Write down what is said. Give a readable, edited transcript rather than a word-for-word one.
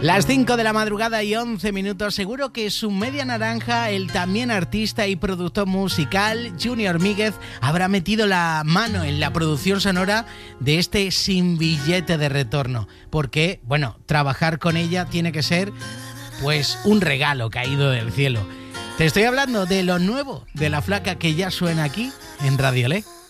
Las 5 de la madrugada y 11 minutos. Seguro que su media naranja, el también artista y productor musical Junior Míguez, habrá metido la mano en la producción sonora de este Sin Billete de Retorno. Porque, bueno, trabajar con ella tiene que ser, pues, un regalo caído del cielo. Te estoy hablando de lo nuevo de La Flaca, que ya suena aquí en Radio Le.